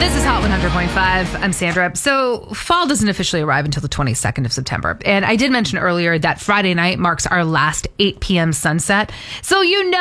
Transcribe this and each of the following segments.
This is Hot 100.5. I'm Sandra. So fall doesn't officially arrive until the 22nd of September. And I did mention earlier that Friday night marks our last 8 p.m. sunset. So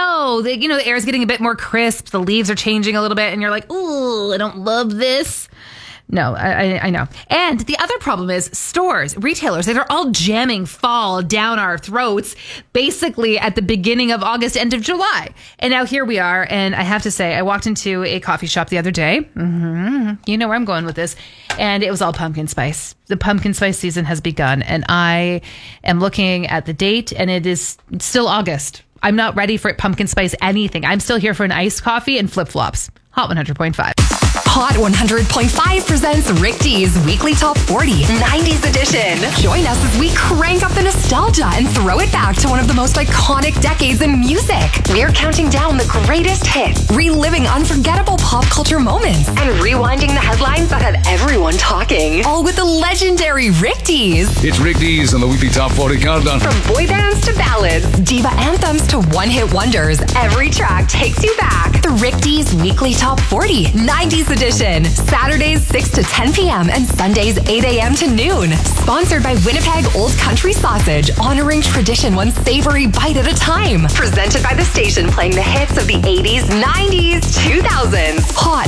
the air is getting a bit more crisp. The leaves are changing a little bit. And you're like, ooh, I don't love this. No, I know. And the other problem is stores, retailers, they're all jamming fall down our throats basically at the beginning of August, end of July. And now here we are. And I have to say, I walked into a coffee shop the other day. You know where I'm going with this. And it was all pumpkin spice. The pumpkin spice season has begun. And I am looking at the date and it is still August. I'm not ready for pumpkin spice anything. I'm still here for an iced coffee and flip-flops. Hot 100.5. Hot 100.5 presents Rick D's Weekly Top 40 90s edition. Join us as we crank up the nostalgia and throw it back to one of the most iconic decades in music. We're counting down the greatest hits, reliving unforgettable pop culture moments, and rewinding the headlines that had everyone talking. All with the legendary Rick D's. It's Rick D's on the Weekly Top 40 Countdown. From boy bands to ballads, diva anthems to one-hit wonders, every track takes you back. The Rick D's Weekly Top 40 90s edition. Saturdays 6 to 10 p.m. and Sundays 8 a.m. to noon. Sponsored by Winnipeg Old Country Sausage, honoring tradition one savory bite at a time. Presented by the station playing the hits of the 80s, 90s, 2000s. Hot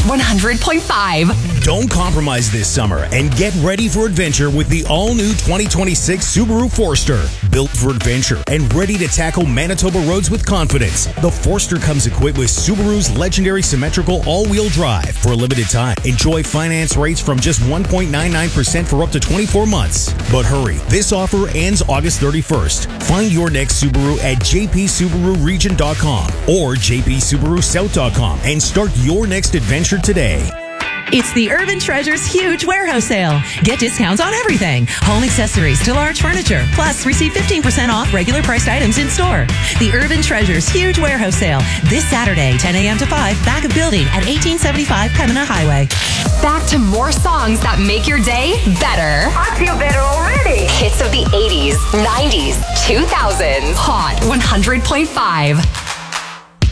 100.5. Don't compromise this summer and get ready for adventure with the all-new 2026 Subaru Forester. Built for adventure and ready to tackle Manitoba roads with confidence. The Forester comes equipped with Subaru's legendary symmetrical all-wheel drive. For a limited time, enjoy finance rates from just 1.99% for up to 24 months. But hurry, this offer ends August 31st. Find your next Subaru at jpsubaruregion.com or jpsubarusouth.com and start your next adventure today. It's the Urban Treasures Huge Warehouse Sale. Get discounts on everything. Home accessories to large furniture. Plus, receive 15% off regular priced items in store. The Urban Treasures Huge Warehouse Sale. This Saturday, 10 a.m. to 5, back of building at 1875 Pembina Highway. Back to more songs that make your day better. I feel better already. Hits of the 80s, 90s, 2000s. Hot 100.5.